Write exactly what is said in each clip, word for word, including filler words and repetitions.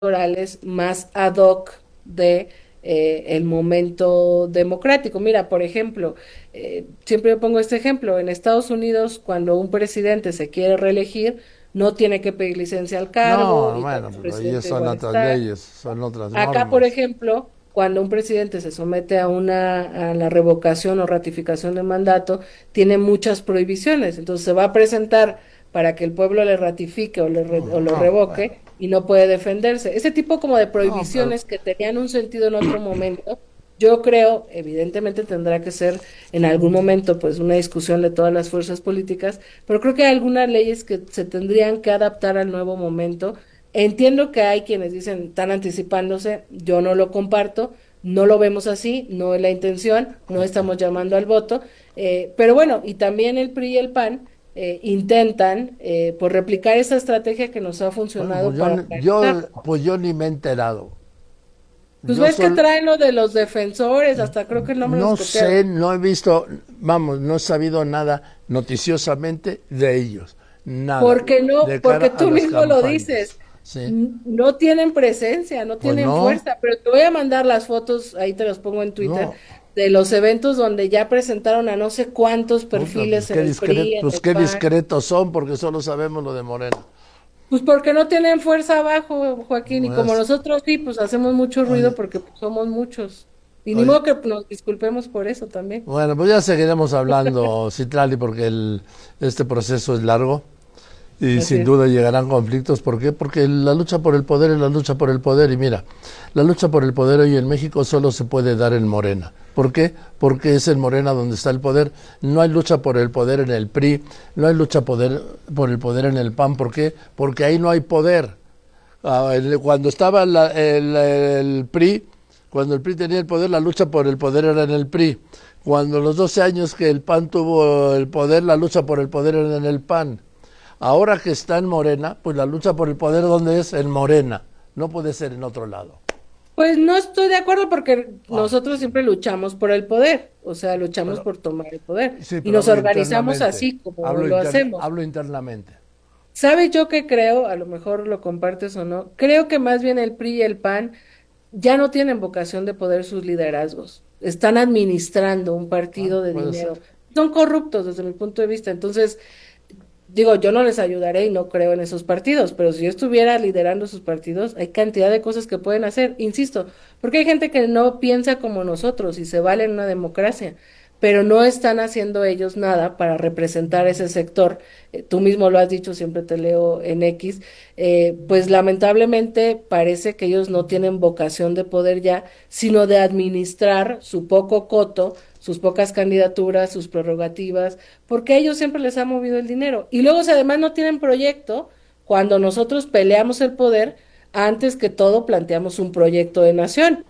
electorales más ad hoc de eh, el momento democrático. Mira, por ejemplo, eh, siempre yo pongo este ejemplo, en Estados Unidos, cuando un presidente se quiere reelegir, no tiene que pedir licencia al cargo No, y todo bueno, el pero ahí presidente son igual otras está. leyes, son otras Acá, por normas. ejemplo, cuando un presidente se somete a una a la revocación o ratificación de mandato, tiene muchas prohibiciones. Entonces se va a presentar para que el pueblo le ratifique o, le re- o lo No, bueno, revoque y no puede defenderse. Ese tipo como de no, pero prohibiciones que tenían un sentido en otro momento, yo creo, evidentemente tendrá que ser en algún momento pues una discusión de todas las fuerzas políticas, pero creo que hay algunas leyes que se tendrían que adaptar al nuevo momento. Entiendo que hay quienes dicen, están anticipándose, yo no lo comparto, no lo vemos así, no es la intención, no estamos llamando al voto, eh, pero bueno, y también el P R I y el P A N eh, intentan eh, pues replicar esa estrategia que nos ha bueno, pues funcionado yo, para ni- yo, organizar. pues yo ni me he enterado. Pues Yo ves que solo, traen lo de los defensores, hasta creo que el nombre los no copiaron. sé, no he visto, vamos, no he sabido nada noticiosamente de ellos, nada, Porque no, de cara porque a tú las mismo lo campañas. dices, Sí, n- no tienen presencia, no pues tienen no, fuerza, pero te voy a mandar las fotos, ahí te las pongo en Twitter, no, de los eventos donde ya presentaron a no sé cuántos puta, pues perfiles en qué el P R I, discreto, en pues el qué P A N. discretos son porque solo sabemos lo de Morena. Pues porque no tienen fuerza abajo, Joaquín, y como Pues, nosotros sí, pues hacemos mucho ruido oye, porque pues, somos muchos. Y ni oye, modo que nos disculpemos por eso también. bueno, pues ya seguiremos hablando, Citlali, porque el, este proceso es largo y Así sin es. duda llegarán conflictos. ¿Por qué? Porque la lucha por el poder es la lucha por el poder. Y mira, la lucha por el poder hoy en México solo se puede dar en Morena. ¿Por qué? Porque es en Morena donde está el poder. No hay lucha por el poder en el P R I, no hay lucha poder, por el poder en el P A N. ¿Por qué? Porque ahí no hay poder. Ah, el- cuando estaba la- el, el P R I, cuando el P R I tenía el poder, la lucha por el poder era en el P R I. Cuando los doce años que el P A N tuvo el poder, la lucha por el poder era en el P A N. Ahora que está en Morena, pues la lucha por el poder, ¿dónde es? En Morena. No puede ser en otro lado. Pues no estoy de acuerdo porque Ah, nosotros siempre luchamos por el poder, o sea, luchamos pero, por tomar el poder sí, y pero nos hablo organizamos internamente. así como Hablo, lo interna, hacemos. hablo internamente. ¿Sabes yo qué creo? A lo mejor lo compartes o no. Creo que más bien el P R I y el P A N ya no tienen vocación de poder sus liderazgos. Están administrando un Ah, partido de puede ser. dinero. Son corruptos desde mi punto de vista. Entonces, digo, yo no les ayudaré y no creo en esos partidos, pero si yo estuviera liderando sus partidos, hay cantidad de cosas que pueden hacer, insisto, porque hay gente que no piensa como nosotros y se vale en una democracia, pero no están haciendo ellos nada para representar ese sector. Eh, tú mismo lo has dicho, siempre te leo en X, eh, pues lamentablemente parece que ellos no tienen vocación de poder ya, sino de administrar su poco coto, sus pocas candidaturas, sus prerrogativas, porque a ellos siempre les ha movido el dinero. Y luego, si además no tienen proyecto, cuando nosotros peleamos el poder, antes que todo planteamos un proyecto de nación.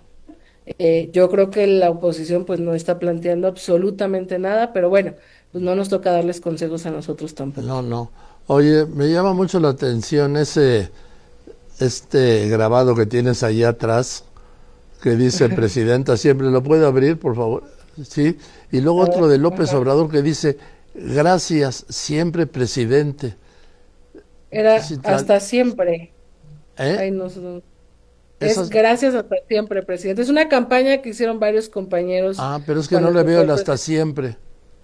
Eh, yo creo que la oposición pues no está planteando absolutamente nada, pero bueno, pues no nos toca darles consejos a nosotros No, tampoco. no. Oye, me llama mucho la atención ese, este grabado que tienes ahí atrás, que dice presidenta siempre. ¿Lo puede abrir, por favor? Sí. Y luego A otro ver, de López ajá. Obrador que dice, gracias, siempre presidente. Era Sí, tal- hasta siempre. ¿Eh? Ay, no, no. Es Esas, gracias hasta siempre, presidente. Es una campaña que hicieron varios compañeros ah, pero es que no cuando le se veo fue el el hasta presidente. siempre.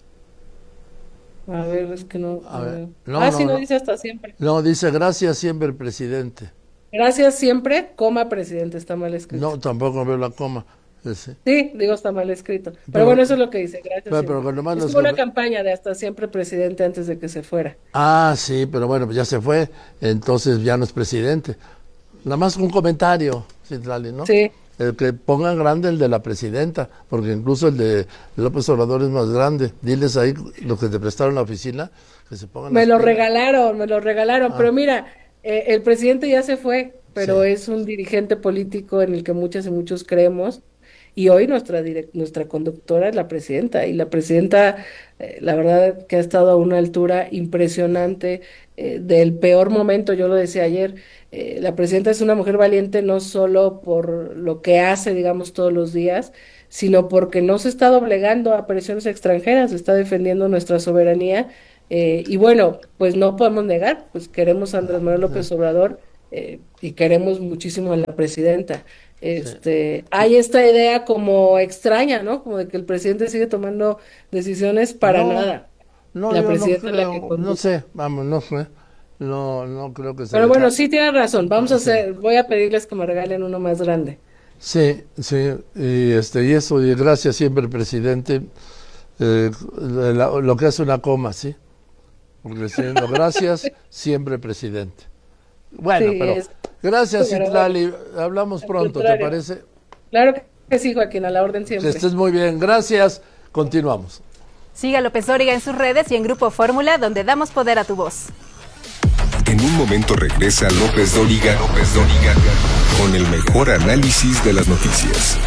A ver, es que no, A no ver, veo. no, Ah, sí, no, no no. dice hasta siempre. No, dice gracias, siempre presidente. Gracias siempre, coma presidente, está mal escrito. No, tampoco veo la coma. Ese. Sí, digo, está mal escrito. Pero Pero, bueno, eso es lo que dice, gracias pero, pero siempre. con nomás Es los como una que... campaña de hasta siempre presidente antes de que se fuera. Ah, sí, pero bueno, pues ya se fue, entonces ya no es presidente. Nada más un comentario, Citlali, ¿no? Sí, El que pongan grande el de la presidenta, porque incluso el de López Obrador es más grande. Diles ahí los que te prestaron la oficina que se pongan me las lo pilas. regalaron, me lo regalaron. Ah, Pero mira, eh, el presidente ya se fue, sí. pero es un dirigente político en el que muchas y muchos creemos. Y hoy nuestra, direc- nuestra conductora es la presidenta. Y la presidenta, eh, la verdad que ha estado a una altura impresionante eh, del peor momento, yo lo decía ayer. Eh, la presidenta es una mujer valiente no solo por lo que hace, digamos, todos los días, sino porque no se está doblegando a presiones extranjeras, está defendiendo nuestra soberanía. Eh, y bueno, pues no podemos negar, pues queremos a Andrés Manuel López Obrador eh, y queremos muchísimo a la presidenta. Sí. Este, hay esta idea como extraña, ¿no? Como de que el presidente sigue tomando decisiones para No, nada. no, La yo no presidenta es la que creo, no conduce. sé, vamos, no sé, no, no creo que se Pero deja. bueno, sí tienes razón. Vamos a Sí, hacer, voy a pedirles que me regalen uno más grande. sí, sí, y este, y eso, y gracias siempre, presidente, eh, la- lo que hace una coma, ¿sí? Porque diciendo gracias, siempre presidente. Bueno, Sí, pero es, gracias, pero bueno, Citlali, hablamos al pronto, ¿te contrario. parece? Claro que sí, Joaquín, a la orden Que siempre. estés muy bien, gracias, continuamos. Siga a López Dóriga en sus redes y en Grupo Fórmula, donde damos poder a tu voz. En un momento regresa López Dóriga, López Dóriga, con el mejor análisis de las noticias.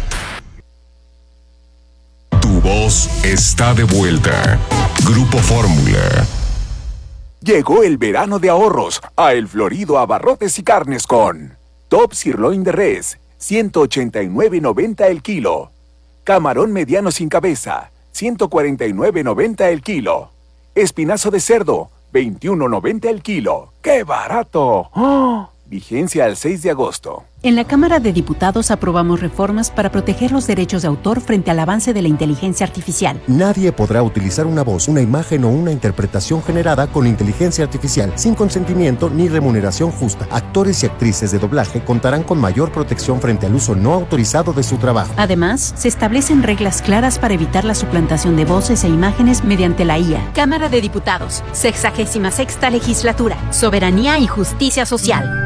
Tu voz está de vuelta. Grupo Fórmula. Llegó el verano de ahorros a El Florido Abarrotes y Carnes con Top Sirloin de Res, ciento ochenta y nueve noventa el kilo. Camarón mediano sin cabeza, ciento cuarenta y nueve noventa el kilo. Espinazo de cerdo, veintiuno noventa el kilo. ¡Qué barato! ¡Oh! Vigencia al seis de agosto. En la Cámara de Diputados aprobamos reformas para proteger los derechos de autor frente al avance de la inteligencia artificial. Nadie podrá utilizar una voz, una imagen o una interpretación generada con inteligencia artificial sin consentimiento ni remuneración justa. Actores y actrices de doblaje contarán con mayor protección frente al uso no autorizado de su trabajo. Además, se establecen reglas claras para evitar la suplantación de voces e imágenes mediante la I A. Cámara de Diputados, sexagésima sexta legislatura, soberanía y justicia social.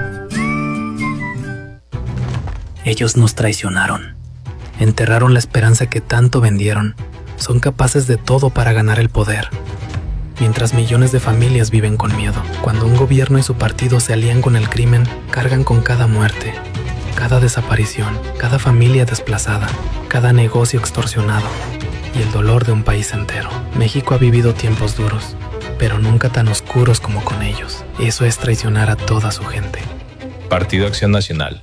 Ellos nos traicionaron, enterraron la esperanza que tanto vendieron, son capaces de todo para ganar el poder. Mientras millones de familias viven con miedo, cuando un gobierno y su partido se alían con el crimen, cargan con cada muerte, cada desaparición, cada familia desplazada, cada negocio extorsionado y el dolor de un país entero. México ha vivido tiempos duros, pero nunca tan oscuros como con ellos. Eso es traicionar a toda su gente. Partido Acción Nacional.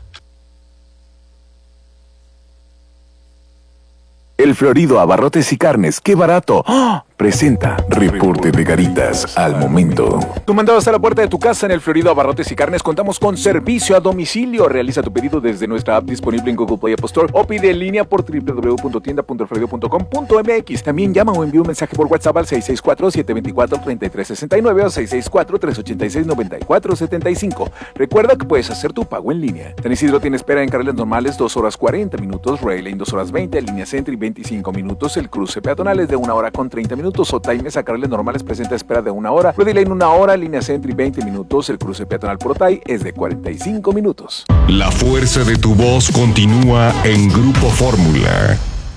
El Florido Abarrotes y Carnes, ¡qué barato! ¡Oh! Presenta Reporte de Garitas al momento. Tu mandado hasta la puerta de tu casa en El Florido Abarrotes y Carnes. Contamos con servicio a domicilio. Realiza tu pedido desde nuestra app disponible en Google Play App Store o pide en línea por doble u doble u doble u punto tienda punto el florido punto com punto m x. También llama o envía un mensaje por WhatsApp al seis seis cuatro, siete dos cuatro, tres tres seis nueve o seis seis cuatro, tres ocho seis, nueve cuatro siete cinco. Recuerda que puedes hacer tu pago en línea. San Isidro tiene espera en carriles normales dos horas cuarenta minutos, Rail Lane dos horas veinte, línea Centro y veinticinco minutos. El cruce peatonal es de una hora con treinta minutos. O Times a carriles normales presenta espera de una hora. Ready Lane una hora, línea Centro y veinte minutos. El cruce peatonal por Otay es de cuarenta y cinco minutos. La fuerza de tu voz continúa en Grupo Fórmula.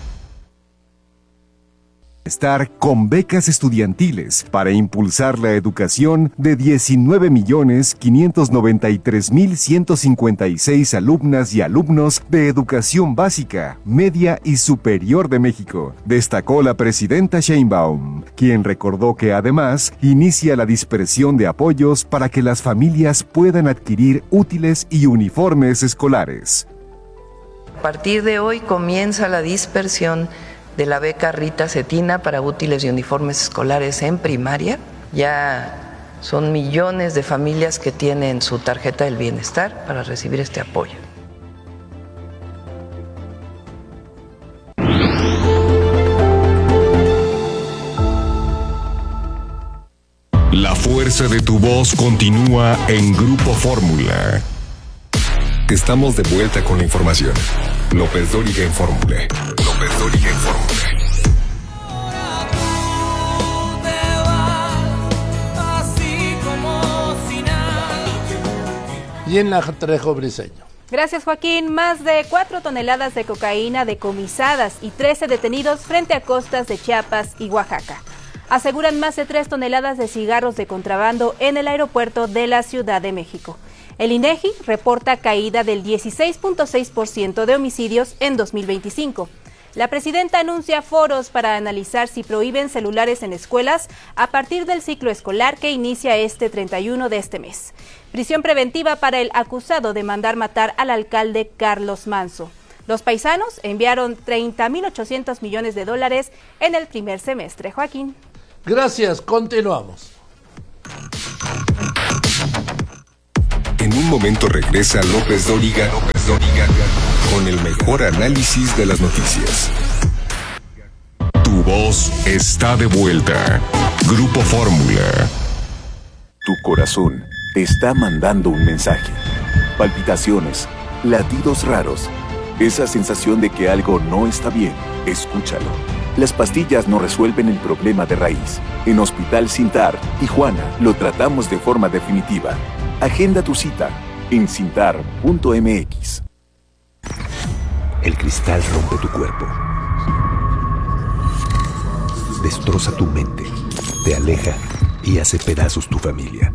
Estar con becas estudiantiles para impulsar la educación de diecinueve millones quinientos noventa y tres mil ciento cincuenta y seis alumnas y alumnos de educación básica, media y superior de México, destacó la presidenta Sheinbaum, quien recordó que además inicia la dispersión de apoyos para que las familias puedan adquirir útiles y uniformes escolares. A partir de hoy comienza la dispersión de la beca Rita Cetina para útiles y uniformes escolares en primaria. Ya son millones de familias que tienen su tarjeta del bienestar para recibir este apoyo. La fuerza de tu voz continúa en Grupo Fórmula. Estamos de vuelta con la información. López Dóriga en Fórmula. López Dóriga en Fórmula. Y en la Trejo Briseño. Gracias, Joaquín. Más de cuatro toneladas de cocaína decomisadas y trece detenidos frente a costas de Chiapas y Oaxaca. Aseguran más de tres toneladas de cigarros de contrabando en el aeropuerto de la Ciudad de México. El INEGI reporta caída del dieciséis punto seis por ciento de homicidios en dos mil veinticinco. La presidenta anuncia foros para analizar si prohíben celulares en escuelas a partir del ciclo escolar que inicia este treinta y uno de este mes. Prisión preventiva para el acusado de mandar matar al alcalde Carlos Manso. Los paisanos enviaron treinta mil ochocientos millones de dólares en el primer semestre. Joaquín. Gracias, continuamos. En un momento regresa López Dóriga, López Dóriga con el mejor análisis de las noticias. Tu voz está de vuelta. Grupo Fórmula. Tu corazón te está mandando un mensaje. Palpitaciones, latidos raros, esa sensación de que algo no está bien. Escúchalo. Las pastillas no resuelven el problema de raíz. En Hospital Sintar, Tijuana, lo tratamos de forma definitiva. Agenda tu cita en cintar punto m x. El cristal rompe tu cuerpo. Destroza tu mente, te aleja y hace pedazos tu familia.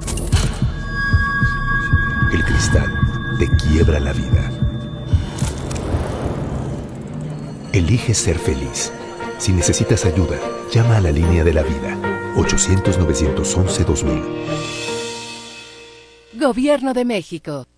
El cristal te quiebra la vida. Elige ser feliz. Si necesitas ayuda, llama a la línea de la vida, ochocientos, novecientos once, dos mil. Gobierno de México.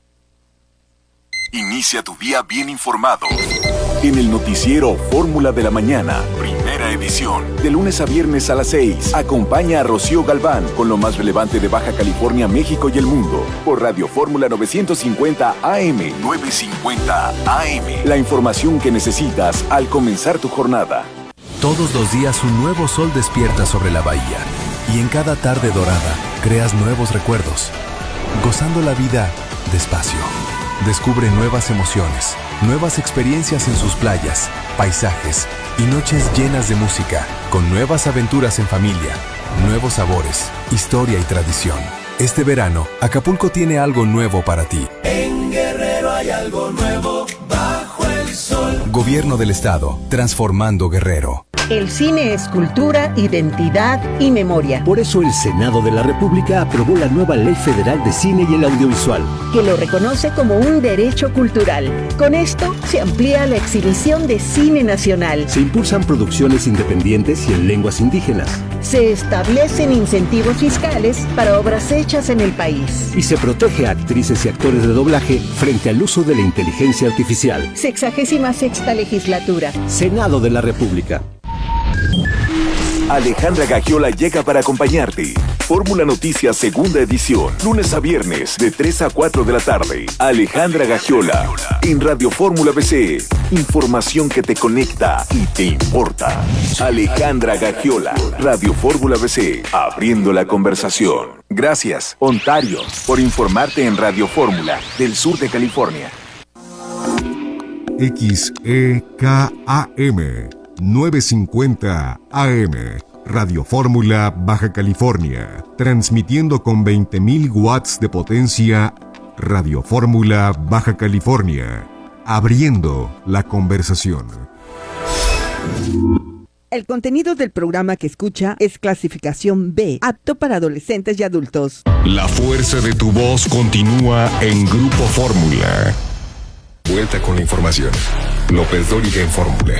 Inicia tu día bien informado. En el noticiero Fórmula de la Mañana, primera edición, de lunes a viernes a las seis. Acompaña a Rocío Galván con lo más relevante de Baja California, México y el mundo. Por Radio Fórmula novecientos cincuenta A M. novecientos cincuenta A M. La información que necesitas al comenzar tu jornada. Todos los días un nuevo sol despierta sobre la bahía. Y en cada tarde dorada creas nuevos recuerdos. Gozando la vida despacio. Descubre nuevas emociones, nuevas experiencias en sus playas, paisajes y noches llenas de música, con nuevas aventuras en familia, nuevos sabores, historia y tradición. Este verano, Acapulco tiene algo nuevo para ti. En Guerrero hay algo nuevo bajo el sol. Gobierno del Estado, transformando Guerrero. El cine es cultura, identidad y memoria. Por eso el Senado de la República aprobó la nueva Ley Federal de Cine y el Audiovisual, que lo reconoce como un derecho cultural. Con esto se amplía la exhibición de cine nacional. Se impulsan producciones independientes y en lenguas indígenas. Se establecen incentivos fiscales para obras hechas en el país. Y se protege a actrices y actores de doblaje frente al uso de la inteligencia artificial. Sexagésima sexta legislatura. Senado de la República. Alejandra Gagiola llega para acompañarte. Fórmula Noticias segunda edición, lunes a viernes de tres a cuatro de la tarde. Alejandra Gagiola en Radio Fórmula B C. Información que te conecta y te importa. Alejandra Gagiola, Radio Fórmula B C, abriendo la conversación. Gracias, Ontario, por informarte en Radio Fórmula del sur de California. X E K A M novecientos cincuenta A M, Radio Fórmula Baja California, transmitiendo con veinte mil watts de potencia. Radio Fórmula Baja California, abriendo la conversación. El contenido del programa que escucha es clasificación B, apto para adolescentes y adultos. La fuerza de tu voz continúa en Grupo Fórmula. Vuelta con la información. López Dóriga en Fórmula.